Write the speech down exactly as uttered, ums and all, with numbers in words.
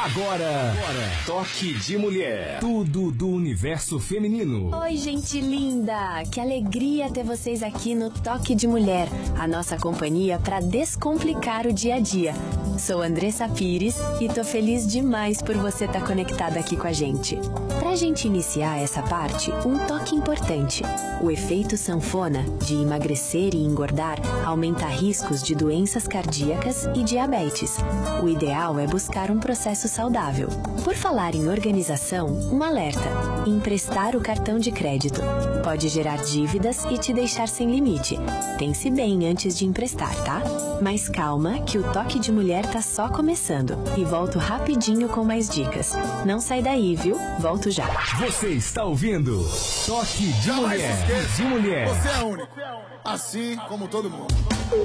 Agora, agora, Toque de Mulher. Tudo do universo feminino. Oi, gente linda! Que alegria ter vocês aqui no Toque de Mulher, a nossa companhia para descomplicar o dia a dia. Sou Andressa Pires e tô feliz demais por você estar conectada aqui com a gente. Pra gente iniciar essa parte, um toque importante. O efeito sanfona de emagrecer e engordar aumenta riscos de doenças cardíacas e diabetes. O ideal é buscar um processo saudável. Por falar em organização, um alerta: emprestar o cartão de crédito pode gerar dívidas e te deixar sem limite. Pense bem antes de emprestar, tá? Mas calma, que o Toque de Mulher tá só começando. E volto rapidinho com mais dicas. Não sai daí, viu? Volto já. Você está ouvindo Toque de Mulher. De Mulher. Você é único, assim como todo mundo.